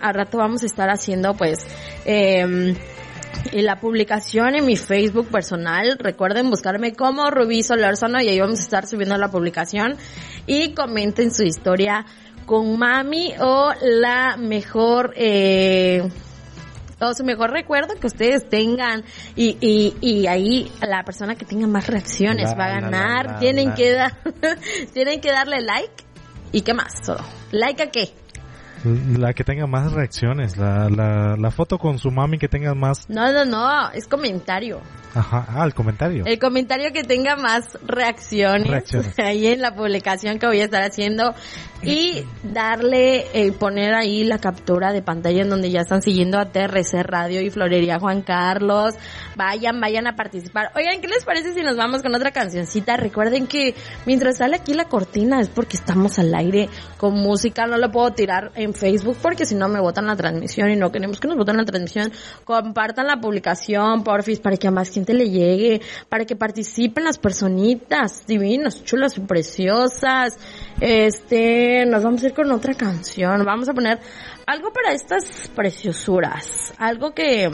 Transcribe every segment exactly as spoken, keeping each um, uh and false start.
al rato vamos a estar haciendo pues eh, la publicación en mi Facebook personal. Recuerden buscarme como Rubí Solórzano y ahí vamos a estar subiendo la publicación. Y comenten su historia con mami o la mejor... Eh, o su mejor recuerdo que ustedes tengan y y y ahí la persona que tenga más reacciones la, va a ganar. La, la, tienen la. que dar tienen que darle like y qué más todo. Like a qué. La que tenga más reacciones, la la la foto con su mami que tenga más. No no no, es comentario. Ajá, ah, el comentario. El comentario que tenga más reacciones, reacciones. Ahí en la publicación que voy a estar haciendo y darle, eh, poner ahí la captura de pantalla en donde ya están siguiendo a T R C Radio y Florería Juan Carlos. Vayan, vayan a participar. Oigan, ¿qué les parece si nos vamos con otra cancioncita? Recuerden que mientras sale aquí la cortina es porque estamos al aire con música. No lo puedo tirar en Facebook porque si no me botan la transmisión y no queremos que nos boten la transmisión. Compartan la publicación, porfis, para que a más gente le llegue, para que participen las personitas divinas, chulas y preciosas. Este, nos vamos a ir con otra canción. Vamos a poner algo para estas preciosuras, algo que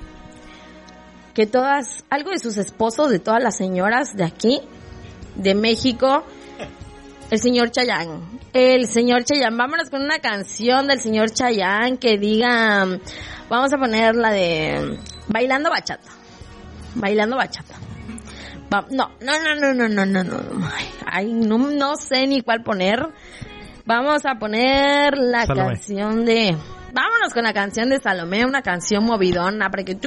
que todas, algo de sus esposos, de todas las señoras de aquí, de México, el señor Chayanne. El señor Chayanne, vámonos con una canción del señor Chayanne que diga, vamos a poner la de Bailando Bachata. Bailando bachata. Va, no, no, no, no, no, no, no, no. Ay, no, no sé ni cuál poner. Vamos a poner la Salomé. Canción de... Vámonos con la canción de Salomé, una canción movidona para que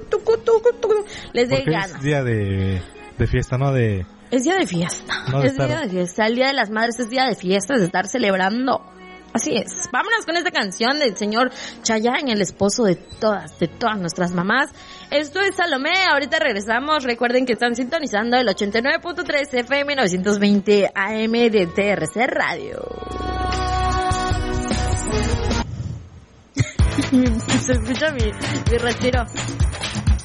les dé ganas. Es día de, de fiesta, ¿no? De... Es día de fiesta. No de es estar... día de fiesta. El Día de las Madres es día de fiesta, es de estar celebrando. Así es. Vámonos con esta canción del señor Chayanne, el esposo de todas, de todas nuestras mamás. Esto es Salomé. Ahorita regresamos. Recuerden que están sintonizando el ochenta y nueve punto tres F M novecientos veinte A M de T R C Radio. Se escucha mi, mi respiro.